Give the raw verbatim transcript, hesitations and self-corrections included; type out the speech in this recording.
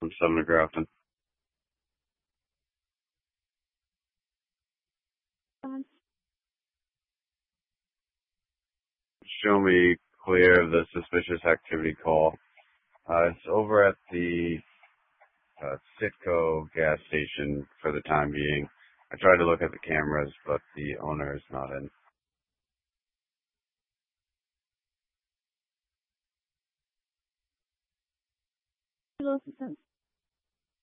from Sumner Grafton. Um, Show me clear of the suspicious activity call. Uh, it's over at the uh, Citgo gas station for the time being. I tried to look at the cameras, but the owner is not in. Civil assistance.